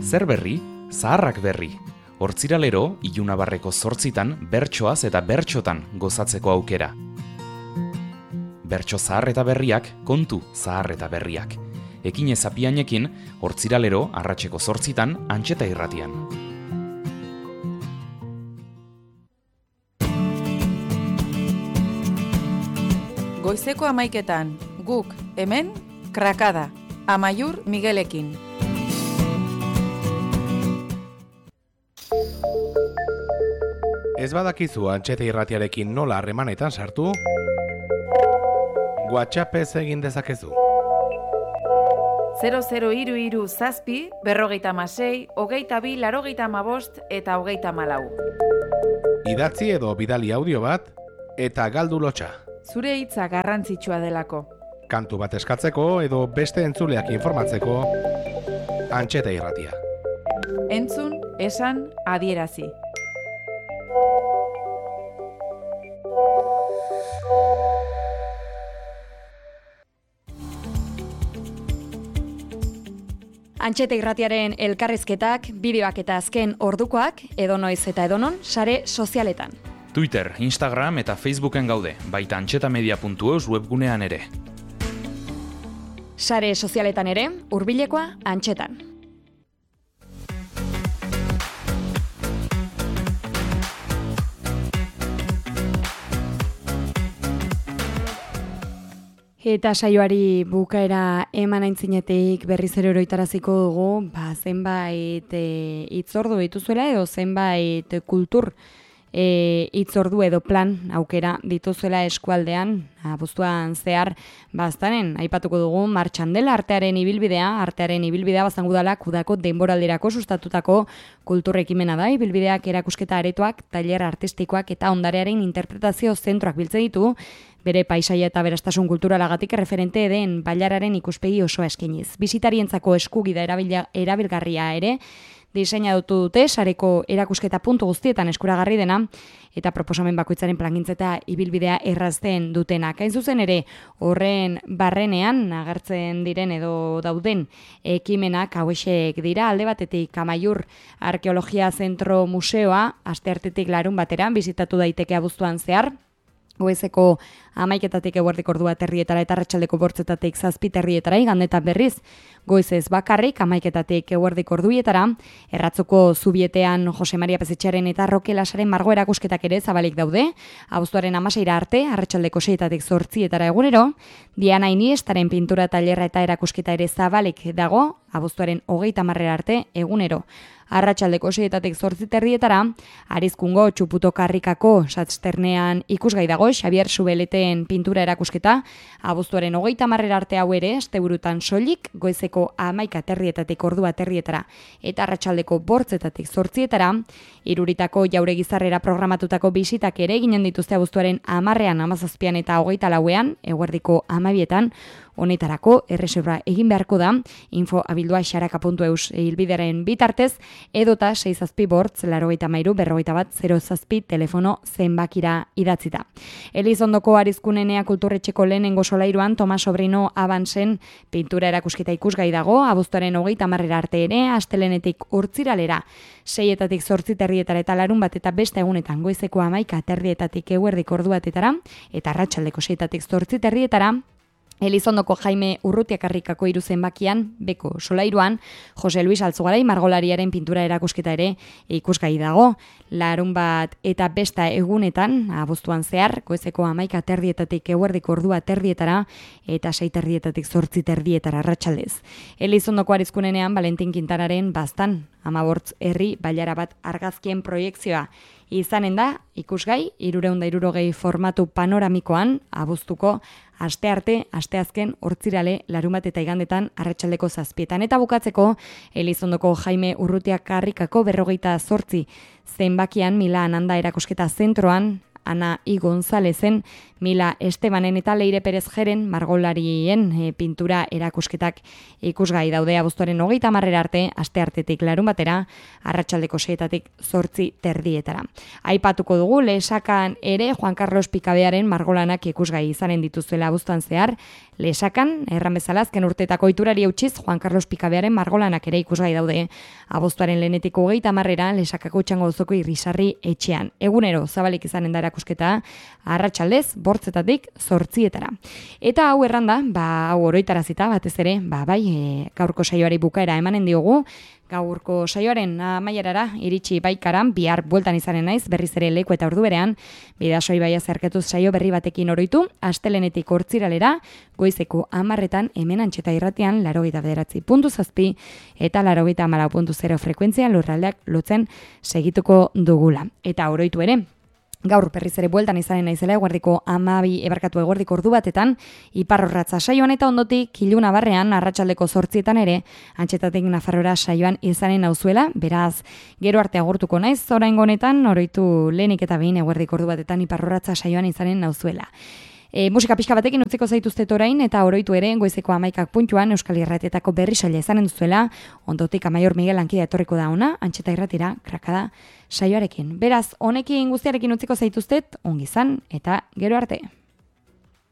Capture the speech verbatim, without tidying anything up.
Zer berri? Zaharrak berri. Hortziralero, Ilunabarreko zortzitan, bertsoaz eta bertxotan gozatzeko aukera. Bertso zahar eta berriak, kontu zahar eta berriak. Ekin ezapianekin, hortziralero, arratseko zortzitan, Antxeta Irratian. Goizeko hamaiketan, guk, hemen, Krakada, Amaiur Miguelekin. Ez badakizu Antxeta Irratiarekin nola harremanetan sartu? WhatsAppez egin dezakezu. zero zero hiru hiru zazpi, berrogeita hamasei, hogeita bi, laurogeita hamabost eta hogeita hamalau. Idatzi edo bidali audio bat eta galdu lotxa. Zure hitza garrantzitsua delako. Kantu bat eskatzeko edo beste entzuleak informatzeko, Antxeta Irratia. Entzun, esan, adierazi. Antxeta Irratiaren elkarrizketak, bideoak eta azken ordukoak, edonoiz eta edonon, sare sozialetan. Twitter, Instagram eta Facebooken gaude, baita antxetamedia puntu eus webgunean ere. Sare sozialetan ere, hurbilekoa Antxetan. Eta saioari bukaera eman aintzinetik berriz ere oroitaraziko dugu, ba, zenbait e, itzordu dituzuela edo zenbait kultur e, itzordu edo plan aukera dituzuela eskualdean, abuztuan zehar baztanen, aipatuko dugu martxan dela artearen ibilbidea, artearen ibilbidea bazangu dela kudako denboraldirako sustatutako kulturrekimena da, ibilbideak erakusketa aretoak, tailer artistikoak eta ondarearen interpretazio zentroak biltzen ditu, bere paisaia eta berastasun kulturalagatik referente den bailararen ikuspegi osoa eskainiz. Bisitarientzako eskugida erabilgarria ere, diseinatu dute sareko erakusketa puntu guztietan eskuragarri dena, eta proposamen bakoitzaren plangintza eta ibilbidea errazten dutenak. Hain zuzen ere, horren barrenean agertzen diren edo dauden ekimenak hauexek dira, alde batetik Amaiur Arkeologia Zentro Museoa, asteartetik larun bateran, bizitatu daiteke abuztuan zehar, goizeko hamaiketatik eguerdik ordua terrietara eta arratsaldeko bortzetatik zazpi terrietara, igandetan berriz, goizez bakarrik hamaiketatik eguerdik orduietara, erratzuko zubietean Jose Maria Pezetxearen eta Roke Lasaren margo erakusketak ere zabalik daude, abuztuaren hamaseira arte, arratsaldeko seietatik zortzietara egunero, Diana Iniestaren pintura tailerra eta erakusketa ere zabalik dago, abuztuaren hogeita hamarrera arte egunero. Arratsaldeko seietatik zortzi terrietara, Arizkungo Txuputo Karrikako Satzternean ikusgai dago Xabier Subeleten pintura erakusketa, abuztuaren hogeita hamarrera arte hau ere, asteburutan soilik, goizeko hamaika terrietatik ordua terrietara, eta arratsaldeko bortzetatik zortzietara, Iruritako Jauregizarrera programatutako bisitak ere ginen dituzte abuztuaren hamarrean, hamazazpian eta hogeita lauean, eguerdiko hamabietan, honetarako erreserba egin beharko da, info abildua xaraka puntu eus hilbidearen bitartez, edota sei zazpi bortz, laurogeita hamairu, berrogeita bat, zero zazpi telefono zenbakira idatzita. Elizondoko Arizkunenea kulturretxeko lehenengo solairuan, Tomas Sobrino Abansen pintura erakusketa ikusgai dago, abuztuaren hogeita hamarrera arte ere, astelenetik hortziralera, seietatik zortzi terrietara eta larun bat eta beste egunetan goizeko hamaika terrietatik eguerdik ordu batetara, eta arratsaldeko seietatik zortzi terrietara, Elizondoko Jaime Urrutiakarrikako hiru zenbakian, beko solairuan, Jose Luis Altzugarai margolariaren pintura erakusketa ere ikusgai dago. Larun bat eta besta egunetan, abuztuan zehar, goizeko hamaika terdietatik eguerdik ordua terdietara, eta sei terdietatik zortzi terdietara arratsaldez. Elizondoko Arizkunenean, Valentin Quintanaren baztan, hamabortz herri bailara bat argazkien proiekzioa. Izanen da, ikusgai, hirurehun eta hirurogei formatu panoramikoan, abuztuko, aste arte, aste azken, hortzirale, larunbat eta igandetan, arratsaldeko zazpietan. Eta bukatzeko, Elizondoko Jaime Urrutiakarrikako berrogeita zortzi zenbakian, Mila Ananda erakusketa zentroan, Ana I. Gonzalezen, Mila Estebanen eta Leire Perez Jeren margolarien e, pintura erakusketak ikusgai daude abuztuaren hogeita hamarrera arte, aste artetik larun batera, arratsaldeko seietatik zortzi terdietara. Aipatuko dugu, lesakan ere Juan Carlos Pikabearen margolanak ikusgai izanen dituzuela abuztuan zehar, Lesakan, erran bezala azken urteetako ohiturari eutxiz, Juan Carlos Pikabearen margolanak ere ikusgai daude. Abuztuaren lehenetiko hogeita hamarrera Lesakako Txango auzoko irrisarri etxean. Egunero zabalik izanen da erakusketa, arratsaldez, bortzetatik zortzietara. Eta hau erranda, ba, hau oroitarazita batez ere, ba, bai, e, gaurko saioari bukaera emanen diogu, gaurko saioaren amaierara iritsi baikaran, bihar bueltan izanen naiz, berriz ere leku eta ordu berean, bidasoi baia zerketuz saio berri batekin oroitu, astelenetik hortziralera, goizeko amarretan hemen Antxeta Irratian, laurogeita bederatzi puntu zazpi, eta laurogeita hamalau puntu zero frekuentzia lurraldeak lotzen segituko dugula. Eta oroitu ere, gaur berriz ere bueltan izanen naizela eguerdiko amabi ebarkatu eguerdiko ordu batetan, iparrorratza saioan eta ondotik kiluna barrean arratsaldeko zortzietan ere, Antxetatik Nafarrora saioan izanen nauzuela, beraz, gero arte agurtuko naiz, oraingo honetan, oroitu lehenik eta behin eguerdiko ordu batetan iparrorratza saioan izanen nauzuela. E, musika pixka batekin utziko zaituztet orain eta oroitu ere goizeko amaikak puntuan Euskal Irratietako berri saila izanen duzuela, ondotik Amaior Miguel Lankida etorriko da ona, Antxeta Irratira, krakada saioarekin. Beraz, honekin guztiarekin utziko zaituztet, ongi izan eta gero arte.